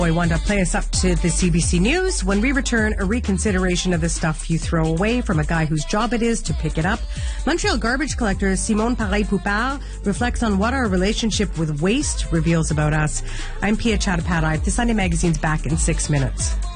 Boy, Wanda, play us up to the CBC News. When we return, a reconsideration of the stuff you throw away from a guy whose job it is to pick it up. Montreal garbage collector Simone Paré-Poupard reflects on what our relationship with waste reveals about us. I'm Pia Chattopadhyay. The Sunday Magazine's back in 6 minutes.